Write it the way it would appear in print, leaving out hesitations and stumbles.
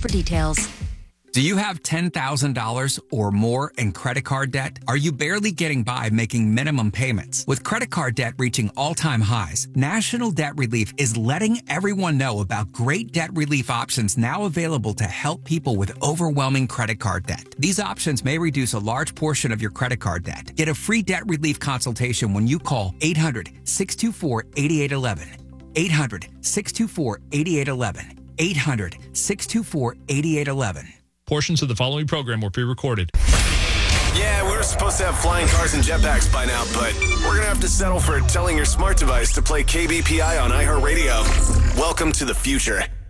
for details. Do you have $10,000 or more in credit card debt? Are you barely getting by making minimum payments? With credit card debt reaching all-time highs, National Debt Relief is letting everyone know about great debt relief options now available to help people with overwhelming credit card debt. These options may reduce a large portion of your credit card debt. Get a free debt relief consultation when you call 800-624-8811. 800-624-8811. 800-624-8811. Portions of the following program were pre-recorded. Yeah, we were supposed to have flying cars and jetpacks by now, but we're going to have to settle for telling your smart device to play KBPI on iHeartRadio. Welcome to the future.